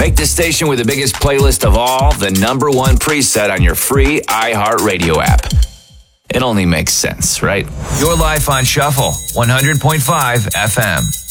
Make the station with the biggest playlist of all the number one preset on your free iHeartRadio app. It only makes sense, right? Your life on Shuffle, 100.5 FM.